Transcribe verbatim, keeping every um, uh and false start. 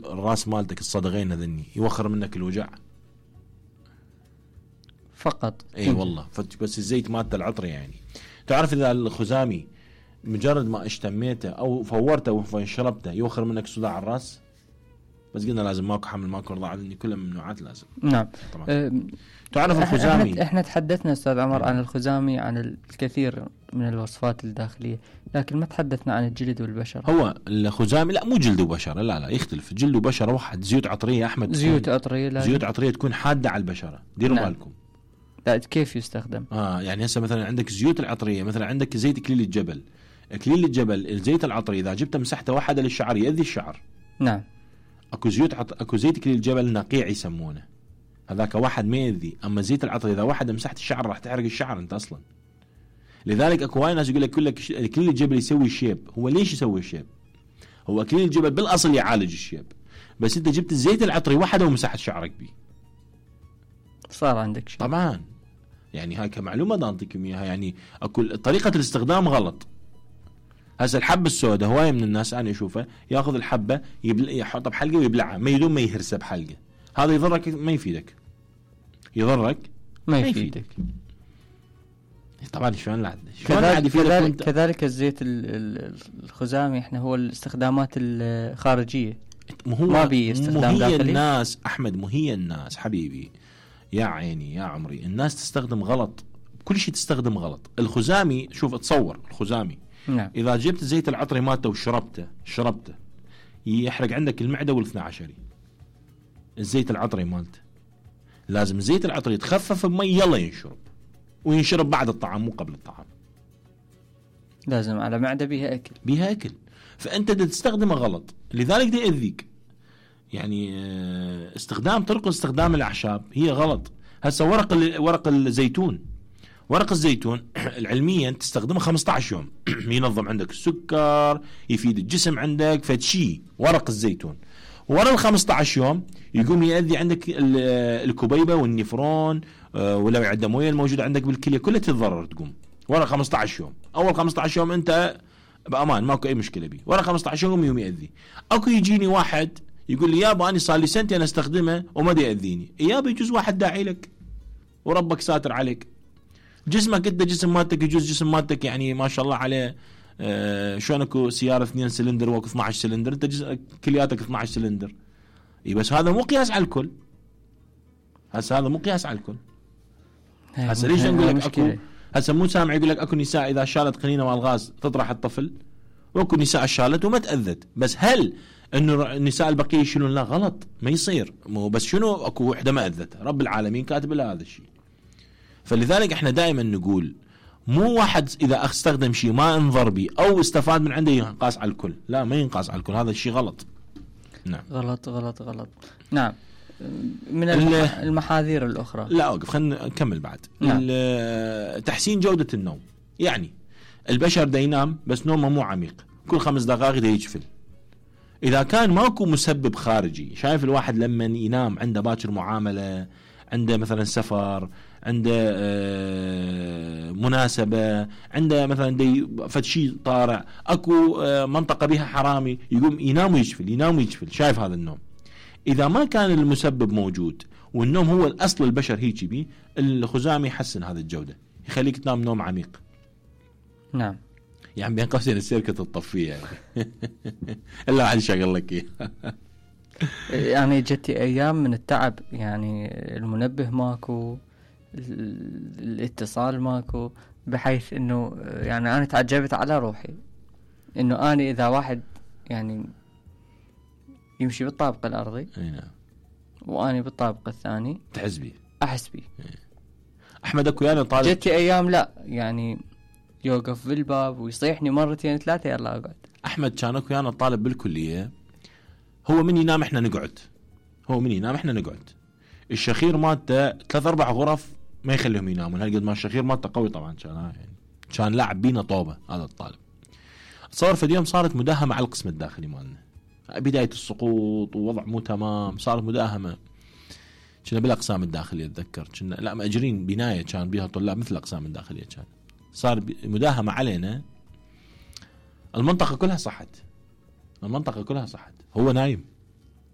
الراس مالتك الصدغين هذني يوخر منك الوجع فقط. اي والله. بس الزيت مالته العطري يعني. تعرف اذا الخزامي مجرد ما اشتميته او فورته وشربته يوخر منك صداع الراس، بس قلنا لازم ماكو حمل ماكو رضاعه لان كلها ممنوعات لازم. نعم طبعا. أه تعرف الخزامي احنا, احنا تحدثنا استاذ عمر عن الخزامي عن الكثير من الوصفات الداخليه، لكن ما تحدثنا عن الجلد والبشر. هو الخزامي لا مو جلد وبشره، لا لا يختلف. جلد وبشره واحد. زيوت عطريه احمد، زيوت عطريه لازم. زيوت عطريه تكون حاده على البشره، ديروا نعم. بالكم. لا كيف يستخدم؟ اه يعني هسه مثلا عندك الزيوت العطريه، مثلا عندك زيت اكليل الجبل. اكليل الجبل الزيت العطري اذا جبته مسحته واحده للشعر يأذي الشعر. نعم. اكو زيوت عط... اكو زيت اكليل الجبل نقيع يسمونه، هذاك واحد ما يأذي. اما زيت العطري اذا واحد مسحت الشعر راح تحرق الشعر انت اصلا. لذلك اكو وايد ناس يقول لك كل لك اكليل الجبل يسوي الشيب. هو ليش يسوي الشيب؟ هو اكليل الجبل بالاصل يعالج الشيب، بس انت جبت الزيت العطري واحده ومسحت شعرك بيه صار عندك شيء. طبعا يعني هاي كمعلومه دا اعطيكم اياها. يعني اكو طريقه الاستخدام غلط. هسه الحبه السوداء هوايه من الناس انا اشوفه ياخذ الحبه يبل... يحطها بحلقه ويبلعها ما يدوم ما يهرسها بحلقه. هذا يضرك ما يفيدك، يضرك ما يفيدك. طبعا شلون لا كذلك, كذلك, كذلك الزيت الخزامي احنا هو الاستخدامات الخارجيه ما بي استخدام داخلي. الناس احمد مو هي الناس حبيبي يا عيني يا عمري، الناس تستخدم غلط، كل شيء تستخدم غلط. الخزامي شوف تصور الخزامي نعم. اذا جبت الزيت العطري مالته وشربته شربته يحرق عندك المعده والاثنى عشري. الزيت العطري مالته لازم الزيت العطري يتخفف بمي يلا ينشرب، وينشرب بعد الطعام مو قبل الطعام. لازم على معده بيها اكل بيها اكل. فانت تستخدمه غلط لذلك دي يأذيك. يعني استخدام طرق استخدام الاعشاب هي غلط. هسه ورق ورق الزيتون ورق الزيتون علميا تستخدمه خمسة عشر يوم ينظم عندك السكر، يفيد الجسم عندك فتشي. ورق الزيتون ورا ال خمسة عشر يوم يقوم يؤذي عندك الكبيبه والنفرون، ولو عندها مويه الموجوده عندك بالكليه كلها تتضرر. تقوم ورا خمسة عشر يوم. اول خمسة عشر يوم انت بامان ماكو اي مشكله بيه، ورا خمسة عشر يوم يوم يؤذي. اكو يجيني واحد يقول لي يابا انا صار لي سنتين استخدمه وما دي ياذيني. يابا يجوز واحد داعي لك وربك ساتر عليك. جسمك انت جسم مالتك يجوز جسم مالتك يعني ما شاء الله عليه. آه شلون اكو سياره اثنين سلندر واكو اثني عشر سلندر، انت كلياتك اثني عشر سلندر. اي بس هذا مو قياس على الكل. هسه هذا مو قياس على الكل. هسه ليش نقول لك اكو هسه مو سامع يقول لك اكو نساء اذا شالت قنينه مال غاز تطرح الطفل، واكو نساء شالت وما تاذت. بس هل انه النساء البقيه يشيلون؟ لا غلط ما يصير. مو بس شنو اكو وحده ما اذت، رب العالمين كاتب لها هذا الشيء. فلذلك احنا دائما نقول مو واحد اذا استخدم شيء ما انظر به او استفاد من عنده ينقاس على الكل. لا ما ينقاس على الكل، هذا الشيء غلط. نعم غلط غلط غلط. نعم. من المحاذير الاخرى لا اوقف خلينا نكمل بعد. نعم. تحسين جوده النوم. يعني البشر دا ينام بس نومه مو عميق، كل خمس دقائق دا يجفل. اذا كان ماكو مسبب خارجي، شايف الواحد لما ينام عنده باكر معامله، عنده مثلا سفر، عنده مناسبة، عنده مثلا دي فد شيء طارع، اكو منطقة بها حرامي، يقوم ينام ويجفل ينام ويجفل. شايف هذا النوم؟ اذا ما كان المسبب موجود والنوم هو الاصل البشر هيك بيه، الخزامي يحسن هذه الجودة، يخليك تنام نوم عميق. نعم. يعني بين قوسين السيركة تطفيه يعني الا واحد يشغل لك اياه. يعني جتي ايام من التعب، يعني المنبه ماكو، الاتصال ماكو، بحيث انه يعني انا تعجبت على روحي انه انا اذا واحد يعني يمشي بالطابق الارضي وانا بالطابق الثاني تحس بيه احس بيه. احمد اكو يعني طالب جتي ايام لا يعني يوقف بالباب ويصيحني مرتين ثلاثه يلا اقعد. احمد كان اكو يعني طالب بالكليه، هو من ينام احنا نقعد، هو من ينام احنا نقعد. الشخير مالته ثلاث اربع غرف ما يخليهم ينامون، هالقد ما الشخير مالته قوي طبعا. كان يعني كان لاعب بينا طوبه هذا الطالب. صار في اليوم صارت مداهمه على القسم الداخلي مالنا، بدايه السقوط ووضع مو تمام، صارت مداهمه. كنا بالاقسام الداخليه اتذكر، كنا لا ماجرين بنايه كان بها طلاب مثل الاقسام الداخليه. كان صار مداهمه علينا، المنطقه كلها صحت، المنطقه كلها صحت. هو نايم